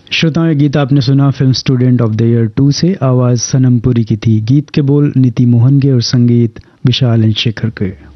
श्रोताओं, ये गीत आपने सुना film student of the year 2 से। आवाज सनम पुरी की थी। गीत के बोल नीति मोहन के और संगीत विशाल एंड शेखर के।